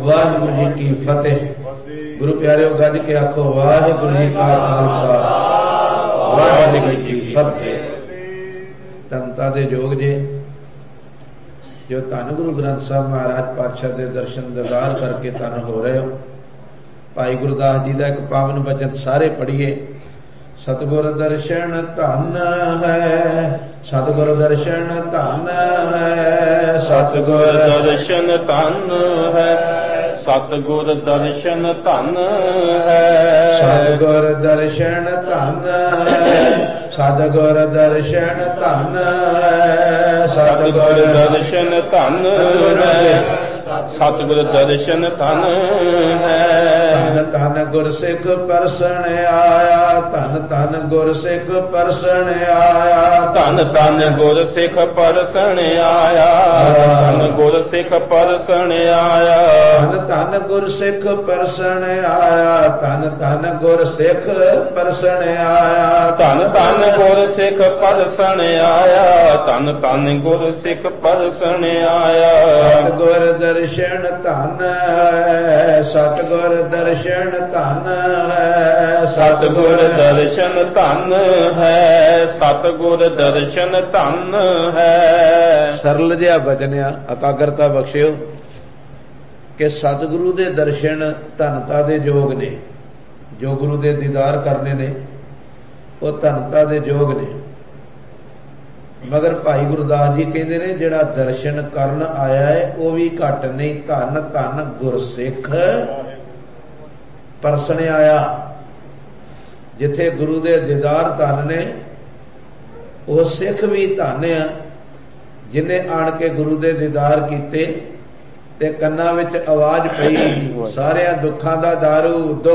वाहिगुरु जी की फतेह। गुरु प्यारे गज के आखो वाहिगुरु जी का खालसा वाहिगुरु जी की फतेह। तनता दे जोग जे जो धन गुरु ग्रंथ साहब महाराज पातशाह के दर्शन दीदार करके धन हो रहे हो। भाई गुरदास जी का एक पावन वचन सारे पढ़िए। सतगुर दर्शन धन है, सतगुर दर्शन धन है, सतगुर दर्शन धन है, सतगुर दर्शन धन है, सतगुर दर्शन धन है, सतगुर दर्शन धन है, सतगुर दर्शन धन है, सतगुर दर्शन धन है। धन धन गुर सिख परसण आया, धन धन गुर सिख परसण आया, धन धन गुर सिख परसण आया, धन गुर सिख परसण आया, धन धन गुर सिख परसण आया, धन धन गुर सिख परसण आया, धन धन गुर सिख परसण आया, धन धन गुर सिख परसण आया। सतगुर दर्शन धन है, सतगुर दर्शन धन है, सतगुर दर्शन धन है, सतगुर दर्शन धन है। सरल जिहा वचनिया एकाग्रता बख्शियो कि सतगुरु दे दर्शन धनता दे जोग ने। जो गुरु दे दीदार करने ने वो धनता दे जोग ने। मगर भाई गुरदास जी कहते ने जिहड़ा दर्शन करन आया है वो भी घट नहीं। धन धन गुरसिख परसने आया। जिथे गुरु दे दीदार धन ने वो सिख भी धन आ जिन्हें आण के गुरु दे दीदार कीते ते कन्नां विच आवाज पई सारियां दुखां दा दारू